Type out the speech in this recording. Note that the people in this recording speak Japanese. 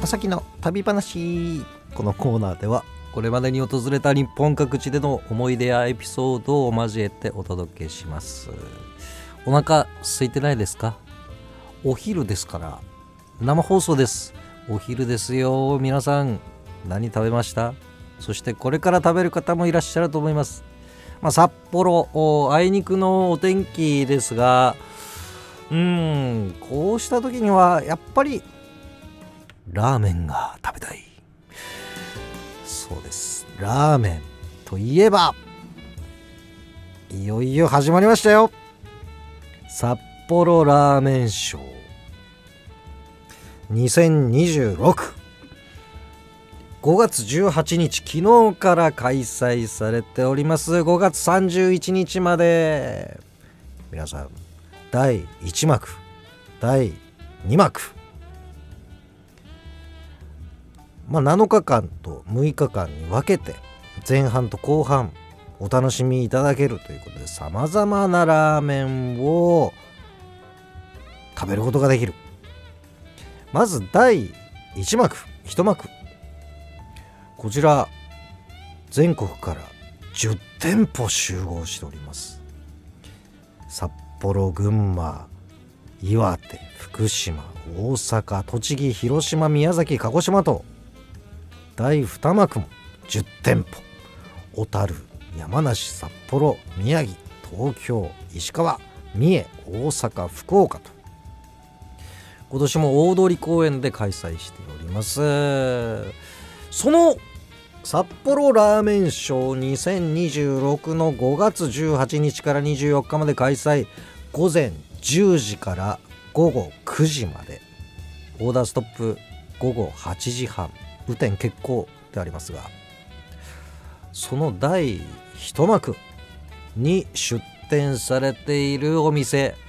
崎の旅話。このコーナーではこれまでに訪れた日本各地での思い出やエピソードを交えてお届けします。お腹空いてないですか？お昼ですから、生放送です。お昼ですよ。皆さん何食べました？そしてこれから食べる方もいらっしゃると思います。札幌あいにくのお天気ですが、こうした時にはやっぱりラーメンが食べたい。そうです、ラーメンといえばいよいよ始まりましたよ。札幌ラーメンショー2026、5月18日昨日から開催されております。5月31日まで皆さん、第1幕第2幕、7日間と6日間に分けて前半と後半お楽しみいただけるということで、さまざまなラーメンを食べることができる。まず第1幕1幕、こちら全国から10店舗集合しております。札幌、群馬、岩手、福島、大阪、栃木、広島、宮崎、鹿児島と第2幕も10店舗、小樽、山梨、札幌、宮城、東京、石川、三重、大阪、福岡と今年も大通公園で開催しております。その札幌ラーメンショー2026の5月18日から24日まで開催。午前10時から午後9時まで、オーダーストップ午後8時半、雨天決行でありますが、その第1幕に出店されているお店、